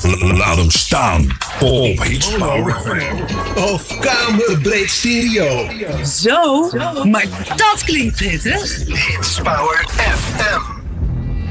Laat hem staan op Hits Power FM. Of kamerbreed stereo. Zo, maar dat klinkt prettig. Hits Power FM.